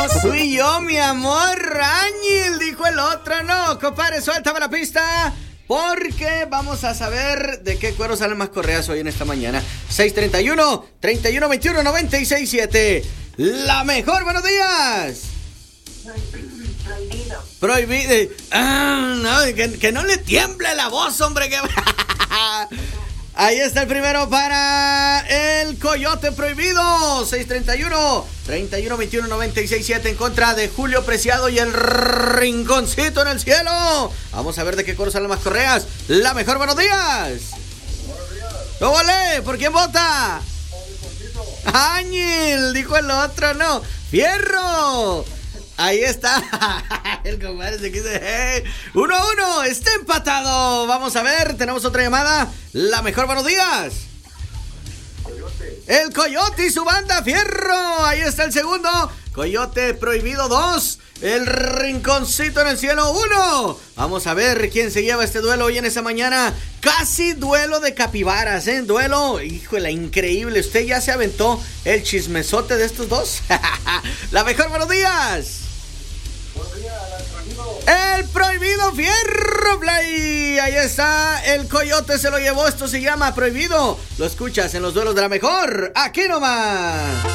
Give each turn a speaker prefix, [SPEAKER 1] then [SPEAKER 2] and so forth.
[SPEAKER 1] Fui yo, mi amor, Rañil, dijo el otro. No, compadre, suéltame la pista, porque vamos a saber de qué cuero salen más correas hoy en esta mañana. 631-3121-967. La mejor, buenos días. Prohibido. No, que no le tiemble la voz, hombre. Que... Ahí está el primero para el Coyote Prohibido. 631-3121-967 en contra de Julio Preciado y el Rinconcito en el Cielo. Vamos a ver de qué cuero salen más correas. La mejor, buenos días. Buenos días. ¿No vale? ¿Por quién vota? Áñil, dijo el otro, no. Fierro. Ahí está. El compadre se quiso. 1-1. Está empatado. Vamos a ver. Tenemos otra llamada. La mejor, buenos días. Coyote. El Coyote y su banda Fierro. Ahí está el segundo. Coyote Prohibido 2. El Rinconcito en el Cielo 1. Vamos a ver quién se lleva este duelo hoy en esa mañana. Casi duelo de capibaras, ¿eh? Duelo, híjole, increíble. ¿Usted ya se aventó el chismesote de estos dos? La mejor, buenos días. El Prohibido Fierro Play. Ahí está, el Coyote se lo llevó. Esto se llama Prohibido. Lo escuchas en los duelos de la mejor. Aquí nomás.